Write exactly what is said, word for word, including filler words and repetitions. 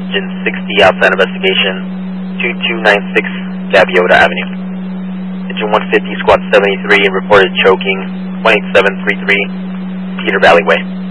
Engine sixty outside investigation, two two nine six Gaviota Avenue. Engine one fifty, Squad seventy-three, reported choking, one eight seven three three, Cedar Valley Way.